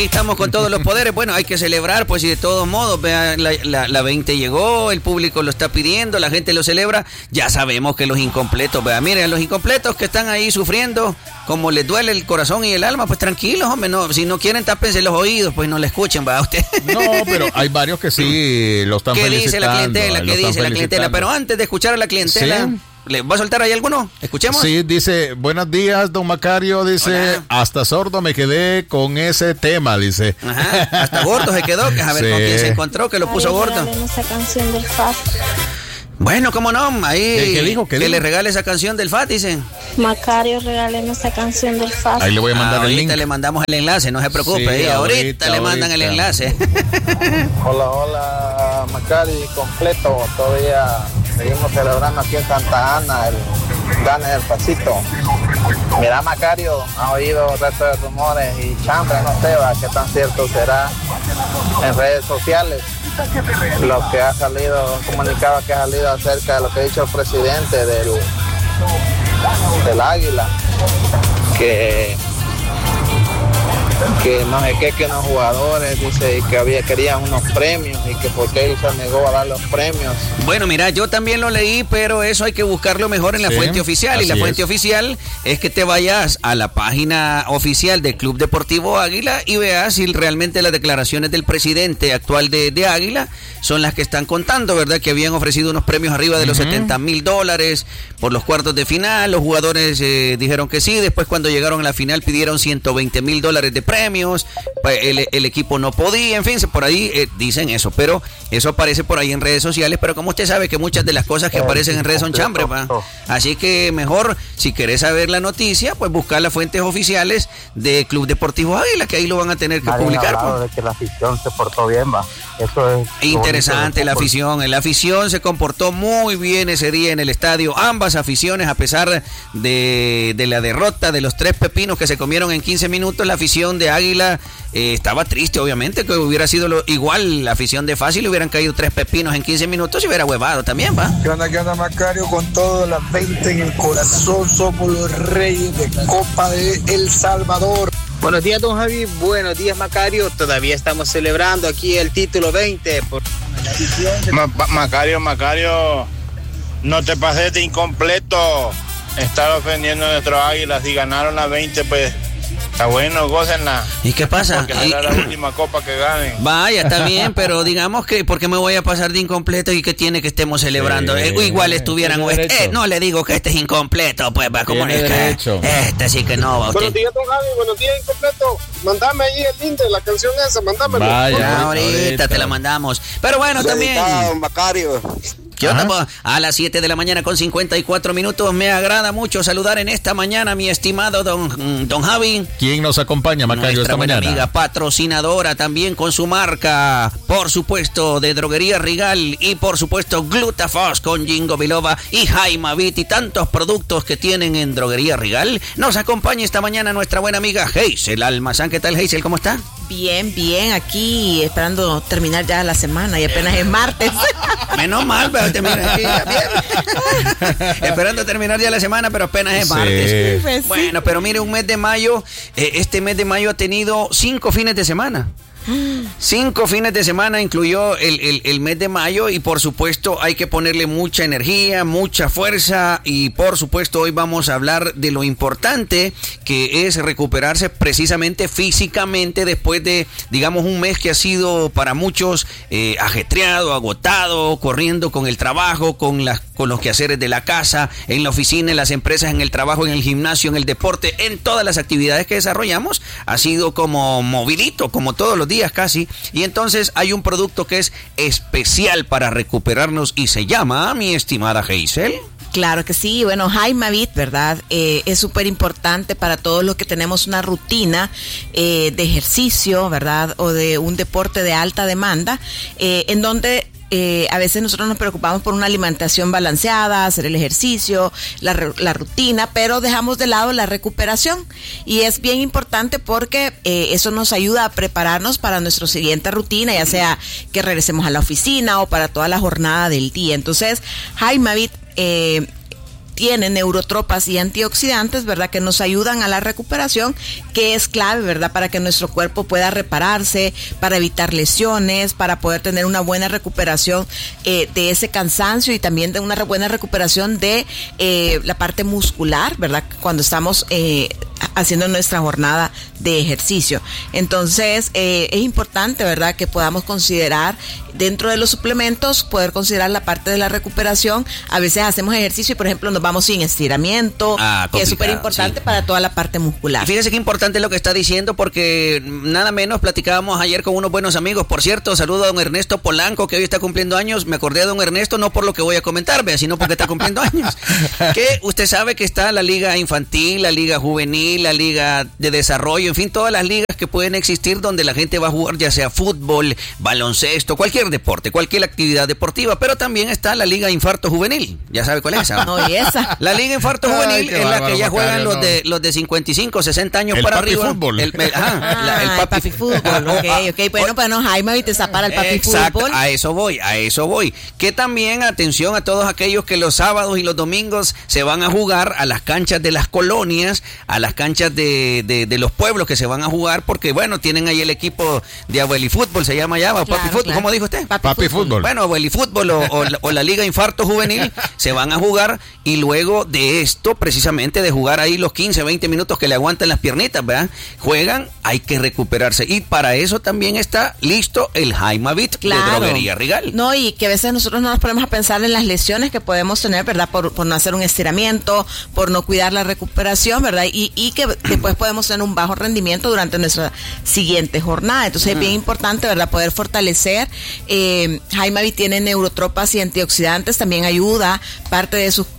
aquí estamos con todos los poderes. Bueno, hay que celebrar, pues, y de todos modos, vea, la 20 llegó, el público lo está pidiendo, la gente lo celebra. Ya sabemos que los incompletos, vea, miren, los incompletos que están ahí sufriendo, como les duele el corazón y el alma, pues tranquilos, hombre, no, si no quieren, tápense los oídos, pues no le escuchen, va usted. No, pero hay varios que sí lo están felicitando. ¿Qué dice la clientela? Pero antes de escuchar a la clientela... ¿Sí? ¿Le va a soltar ahí alguno? ¿Escuchemos? Sí, dice, buenos días, don Macario, dice, hola. Hasta sordo me quedé con ese tema, dice. Ajá, hasta gordo se quedó, que a ver con quién se encontró, que lo puso gordo. Esa canción del FAT. Bueno, cómo no, ahí ¿Qué dijo? que le regale esa canción del FAT, dicen. Macario, regáleme esa canción del FAT. Ahí le voy a mandar el link. Ahorita le mandamos el enlace, no se preocupe, sí, ahorita le mandan el enlace. Hola, Macario, completo, todavía seguimos celebrando aquí en Santa Ana el Gane del Pasito. Mira, Macario, ha oído el resto de rumores y chambre, no sé, va, qué tan cierto será en redes sociales lo que ha salido, comunicado que ha salido acerca de lo que ha dicho el presidente del Águila, que no sé qué, que unos jugadores, dice, que querían unos premios y que por qué él se negó a dar los premios. Bueno, mira, yo también lo leí, pero eso hay que buscarlo mejor en la fuente oficial. Y la fuente oficial es que te vayas a la página oficial del Club Deportivo Águila y veas si realmente las declaraciones del presidente actual de Águila son las que están contando, ¿verdad? Que habían ofrecido unos premios arriba de los $70,000 por los cuartos de final. Los jugadores dijeron que sí. Después, cuando llegaron a la final, pidieron $120,000 de premios. El equipo no podía. En fin, por ahí dicen eso. Pero eso aparece por ahí en redes sociales. Pero como usted sabe que muchas de las cosas que aparecen en redes son chambres, ¿va? Así que mejor, si querés saber la noticia, pues buscar las fuentes oficiales de Club Deportivo Águila, que ahí lo van a tener que publicar. De que la afición se portó bien, va. Eso es interesante, la afición se comportó muy bien ese día en el estadio. Ambas aficiones, a pesar de la derrota de los 3 pepinos que se comieron en 15 minutos, la afición de Águila estaba triste, obviamente, que hubiera sido igual. La afición de Fácil hubieran caído 3 pepinos en 15 minutos y hubiera huevado también, ¿va? ¿Qué onda, Macario? Con todo, las 20 en el corazón, somos los reyes de Copa de El Salvador. Buenos días, don Javi. Buenos días, Macario. Todavía estamos celebrando aquí el título 20. Macario, no te pases de incompleto. Estar ofendiendo a nuestros Águilas. Si ganaron la 20, pues está bueno, gócenla. ¿Y qué pasa? Porque será la última copa que ganen. Vaya, está bien, pero digamos que, ¿por qué me voy a pasar de incompleto y que tiene que estemos celebrando? Igual estuvieran, no le digo que este es incompleto, pues, va, como es que este sí que no va usted. Buenos días, don Javi, buenos días, incompleto. Mandame ahí el link de la canción esa, mandámelo. Vaya, ahorita te la mandamos. Pero bueno, también. Macario. ¿Qué onda? A las 7 de la mañana con 54 minutos. Me agrada mucho saludar en esta mañana a mi estimado don Javi. ¿Quién nos acompaña, Macario, esta mañana? Nuestra amiga patrocinadora también con su marca, por supuesto, de Droguería Rigal y por supuesto Glutafos con Jingo Biloba y Jaimavit y tantos productos que tienen en Droguería Rigal. Nos acompaña esta mañana nuestra buena amiga Hazel Almazán. ¿Qué tal, Hazel? ¿Cómo está? Bien, aquí esperando terminar ya la semana y apenas es martes. Menos mal, pero termina aquí ya bien. Esperando terminar ya la semana, pero apenas es martes. Sí, pues, bueno, pero mire, un mes de mayo, este mes de mayo ha tenido 5 fines de semana. 5 fines de semana incluyó el mes de mayo y por supuesto hay que ponerle mucha energía, mucha fuerza y por supuesto hoy vamos a hablar de lo importante que es recuperarse precisamente físicamente después de, digamos, un mes que ha sido para muchos ajetreado, agotado, corriendo con el trabajo, con los quehaceres de la casa, en la oficina, en las empresas, en el trabajo, en el gimnasio, en el deporte, en todas las actividades que desarrollamos. Ha sido como movidito, como todos los días casi, y entonces hay un producto que es especial para recuperarnos y se llama, mi estimada Hazel. Claro que sí, bueno, Jaimavit, ¿verdad? Es súper importante para todos los que tenemos una rutina de ejercicio, ¿verdad? O de un deporte de alta demanda, en donde a veces nosotros nos preocupamos por una alimentación balanceada, hacer el ejercicio, la rutina, pero dejamos de lado la recuperación y es bien importante porque eso nos ayuda a prepararnos para nuestra siguiente rutina, ya sea que regresemos a la oficina o para toda la jornada del día. Entonces, Jaimavit tiene neurotropas y antioxidantes, ¿verdad?, que nos ayudan a la recuperación, que es clave, ¿verdad? Para que nuestro cuerpo pueda repararse, para evitar lesiones, para poder tener una buena recuperación de ese cansancio y también de una buena recuperación de la parte muscular, ¿verdad? Cuando estamos haciendo nuestra jornada de ejercicio. Entonces, es importante, ¿verdad?, que podamos considerar dentro de los suplementos, poder considerar la parte de la recuperación. A veces hacemos ejercicio y, por ejemplo, nos vamos sin estiramiento, que es súper importante para toda la parte muscular. Y fíjese qué importante lo que está diciendo, porque nada menos platicábamos ayer con unos buenos amigos. Por cierto, saludo a don Ernesto Polanco, que hoy está cumpliendo años. Me acordé de don Ernesto no por lo que voy a comentar, sino porque está cumpliendo años. Que usted sabe que está la liga infantil, la liga juvenil, la liga de desarrollo, en fin, todas las ligas que pueden existir donde la gente va a jugar, ya sea fútbol, baloncesto, cualquier deporte, cualquier actividad deportiva, pero también está la liga infarto juvenil. Ya sabe cuál es esa. No, y esa. La liga infarto juvenil es la que ya juegan los de 55, 60 años para arriba. Fútbol. El papi fútbol. Ok. Bueno, Jaime, te para el papi fútbol. A eso voy. Que también, atención a todos aquellos que los sábados y los domingos se van a jugar a las canchas de las colonias, a las canchas de los pueblos que se van a jugar, porque bueno, tienen ahí el equipo de abuelifútbol, se llama ya, papi fútbol, ¿cómo dijo usted? Papi fútbol. Bueno, abuelifútbol o la liga infarto juvenil se van a jugar, y luego de esto, precisamente de jugar ahí los 15, 20 minutos que le aguantan las piernitas, ¿verdad? Juegan, hay que recuperarse, y para eso también está listo el Jaimavit de Droguería Rigal. No, y que a veces nosotros no nos ponemos a pensar en las lesiones que podemos tener, ¿verdad? Por no hacer un estiramiento, por no cuidar la recuperación, ¿verdad? Y que después podemos tener un bajo rendimiento durante nuestra siguiente jornada. Entonces es bien importante, ¿verdad?, poder fortalecer. Jaimavit tiene neurotropas y antioxidantes, también ayuda. Parte de sus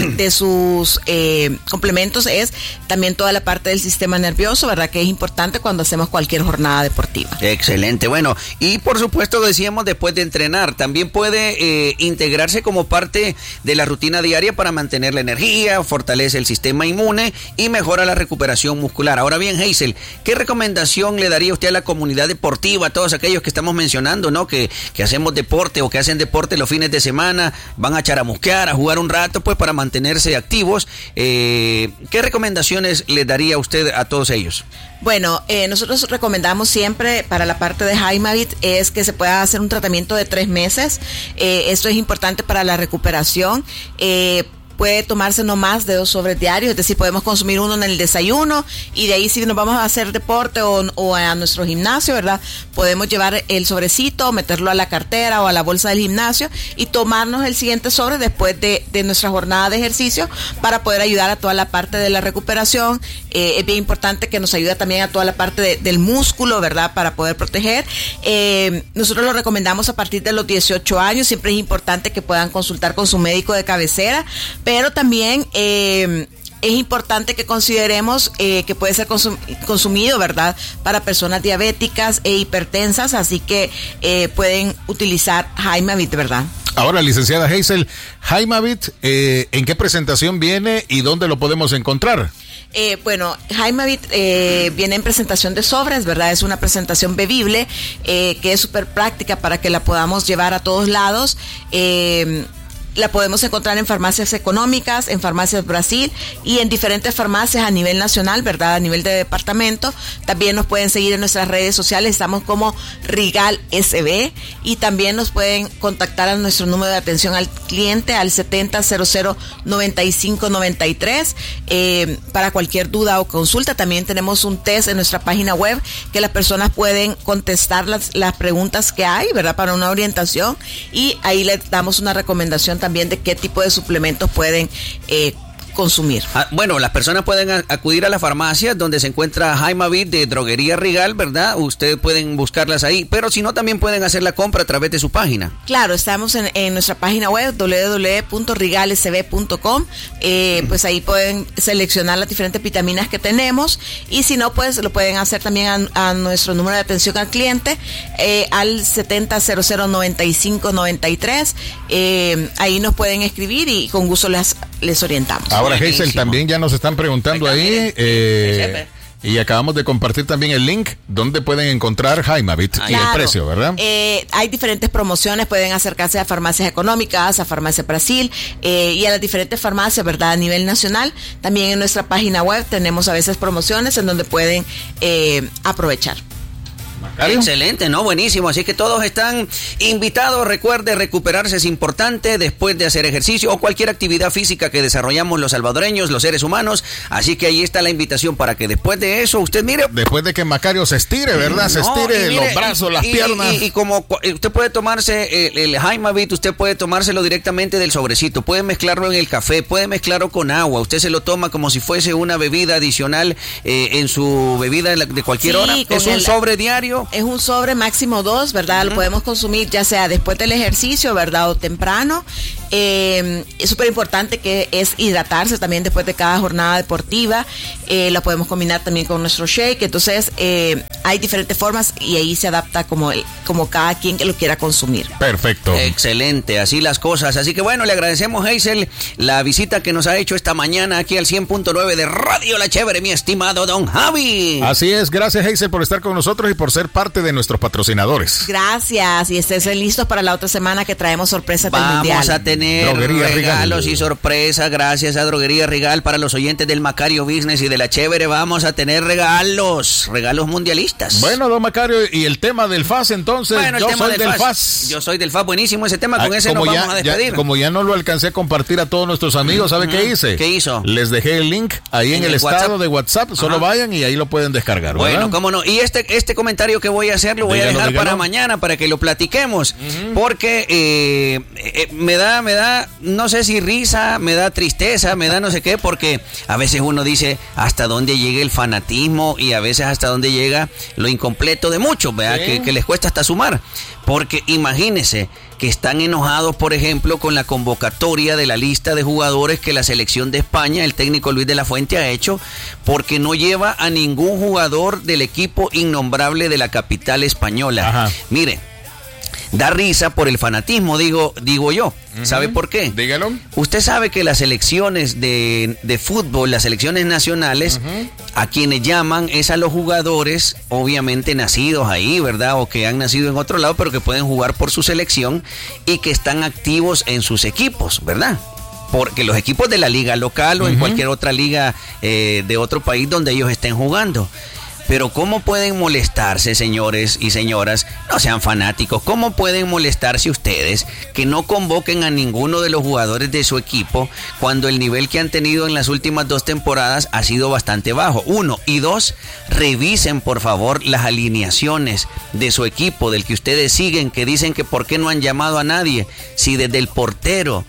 complementos es también toda la parte del sistema nervioso, ¿verdad?, que es importante cuando hacemos cualquier jornada deportiva. Excelente, bueno, y por supuesto decíamos después de entrenar, también puede integrarse como parte de la rutina diaria para mantener la energía, fortalece el sistema inmune y mejora la recuperación muscular. Ahora bien, Hazel, ¿qué recomendación le daría usted a la comunidad deportiva, a todos aquellos que estamos mencionando, ¿no?, que hacemos deporte o que hacen deporte los fines de semana, van a charamusquear, a jugar un rato, pues para mantenerse activos? ¿Qué recomendaciones le daría usted a todos ellos? Bueno, nosotros recomendamos siempre para la parte de Jaimavit es que se pueda hacer un tratamiento de 3 meses. Esto es importante para la recuperación. Puede tomarse no más de 2 sobres diarios, es decir, podemos consumir uno en el desayuno, y de ahí si nos vamos a hacer deporte o a nuestro gimnasio, ¿verdad?, podemos llevar el sobrecito, meterlo a la cartera o a la bolsa del gimnasio y tomarnos el siguiente sobre después de nuestra jornada de ejercicio para poder ayudar a toda la parte de la recuperación. Es bien importante que nos ayude también a toda la parte del músculo, ¿verdad?, para poder proteger. Nosotros lo recomendamos a partir de los 18 años, siempre es importante que puedan consultar con su médico de cabecera, pero también es importante que consideremos que puede ser consumido, ¿verdad?, para personas diabéticas e hipertensas, así que pueden utilizar Jaimavit, ¿verdad? Ahora, licenciada Hazel, Jaimavit, ¿en qué presentación viene y dónde lo podemos encontrar? Bueno, Jaimavit viene en presentación de sobres, ¿verdad? Es una presentación bebible que es súper práctica para que la podamos llevar a todos lados. La podemos encontrar en farmacias económicas, en farmacias Brasil y en diferentes farmacias a nivel nacional, ¿verdad?, a nivel de departamento. También nos pueden seguir en nuestras redes sociales, estamos como Rigal SB, y también nos pueden contactar a nuestro número de atención al cliente al 70009593 para cualquier duda o consulta. También tenemos un test en nuestra página web que las personas pueden contestar las preguntas que hay, ¿verdad?, para una orientación, y ahí les damos una recomendación también de qué tipo de suplementos pueden consumir. Bueno, las personas pueden acudir a la farmacia donde se encuentra Jaimavit de Droguería Rigal, ¿verdad? Ustedes pueden buscarlas ahí, pero si no, también pueden hacer la compra a través de su página. Claro, estamos en nuestra página web www.rigalsb.com. Pues ahí pueden seleccionar las diferentes vitaminas que tenemos, y si no, pues lo pueden hacer también a nuestro número de atención al cliente al 70009593. Ahí nos pueden escribir y con gusto les orientamos. Ahora, Hazel, también ya nos están preguntando ahí, Y acabamos de compartir también el link donde pueden encontrar Jaimavit y el precio, ¿verdad? Hay diferentes promociones, pueden acercarse a farmacias económicas, a Farmacia Brasil y a las diferentes farmacias, ¿verdad? A nivel nacional. También en nuestra página web tenemos a veces promociones en donde pueden aprovechar. Excelente, ¿no? Buenísimo. Así que todos están invitados. Recuerde, recuperarse es importante después de hacer ejercicio o cualquier actividad física que desarrollamos los salvadoreños, los seres humanos. Así que ahí está la invitación para que después de eso usted mire. Después de que Macario se estire, ¿verdad? Se estire mire, los brazos, las piernas. Y como usted puede tomarse el Jaimavit, usted puede tomárselo directamente del sobrecito. Puede mezclarlo en el café, puede mezclarlo con agua. Usted se lo toma como si fuese una bebida adicional en su bebida de cualquier hora. Es un sobre diario. Es un sobre máximo 2, ¿verdad? Lo podemos consumir ya sea después del ejercicio, ¿verdad? O temprano. Es súper importante que es hidratarse también después de cada jornada deportiva. La podemos combinar también con nuestro shake. Entonces, hay diferentes formas y ahí se adapta como cada quien que lo quiera consumir. Perfecto. Excelente, así las cosas. Así que bueno, le agradecemos, Hazel, la visita que nos ha hecho esta mañana aquí al 100.9 de Radio La Chévere, mi estimado don Javi. Así es, gracias, Hazel, por estar con nosotros y por ser parte de nuestros patrocinadores. Gracias, y estén listos para la otra semana que traemos sorpresas del Mundial. Vamos a tener Droguería regalos Rigal. Y sorpresas, gracias a Droguería Rigal. Para los oyentes del Macario Business y de La Chévere vamos a tener regalos mundialistas. Bueno, don Macario, y el tema del FAS entonces, bueno, yo soy del FAS. Yo soy del FAS, buenísimo ese tema, con ese nos vamos a despedir. Como ya no lo alcancé a compartir a todos nuestros amigos, ¿sabe qué hice? ¿Qué hizo? Les dejé el link ahí en el estado de WhatsApp, solo vayan y ahí lo pueden descargar, ¿verdad? Bueno, cómo no, y este comentario que voy a hacer lo voy a dejar para mañana para que lo platiquemos, porque me da, no sé si risa, me da tristeza, me da no sé qué, porque a veces uno dice hasta dónde llega el fanatismo y a veces hasta dónde llega lo incompleto de muchos, ¿verdad? Que les cuesta hasta sumar, porque imagínense que están enojados, por ejemplo, con la convocatoria de la lista de jugadores que la selección de España, el técnico Luis de la Fuente, ha hecho, porque no lleva a ningún jugador del equipo innombrable de la capital española. Ajá. Mire, da risa por el fanatismo, digo yo. ¿Sabe por qué? Dígalo. Usted sabe que las selecciones de fútbol, las selecciones nacionales, a quienes llaman es a los jugadores, obviamente nacidos ahí, ¿verdad? O que han nacido en otro lado, pero que pueden jugar por su selección y que están activos en sus equipos, ¿verdad? Porque los equipos de la liga local o en cualquier otra liga de otro país donde ellos estén jugando. Pero ¿cómo pueden molestarse, señores y señoras? No sean fanáticos. ¿Cómo pueden molestarse ustedes que no convoquen a ninguno de los jugadores de su equipo cuando el nivel que han tenido en las últimas 2 temporadas ha sido bastante bajo? 1 y 2, revisen por favor las alineaciones de su equipo, del que ustedes siguen, que dicen que por qué no han llamado a nadie. Si desde el portero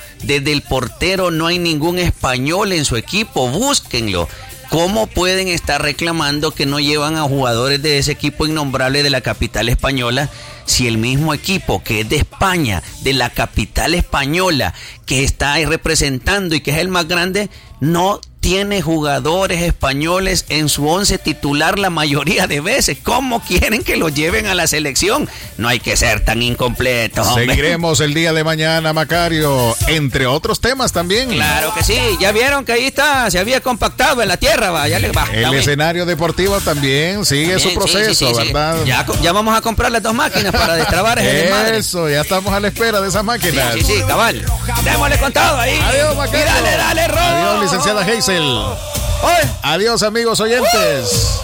no hay ningún español en su equipo, búsquenlo. ¿Cómo pueden estar reclamando que no llevan a jugadores de ese equipo innombrable de la capital española si el mismo equipo que es de España, de la capital española, que está ahí representando y que es el más grande, no tiene jugadores españoles en su 11 titular la mayoría de veces? ¿Cómo quieren que lo lleven a la selección? No hay que ser tan incompletos, hombre. Seguiremos el día de mañana, Macario, entre otros temas también. Claro que sí, ya vieron que ahí está, se había compactado en la tierra, va, ya le va. El escenario deportivo también sigue su proceso, ¿verdad? Ya vamos a comprar las 2 máquinas para destrabar ese desmadre. Eso, ya estamos a la espera de esas máquinas. Sí, cabal. Démosle con todo ahí. Adiós, Macario. Dale, Ron. Adiós, licenciada Hazel. Adiós, amigos oyentes.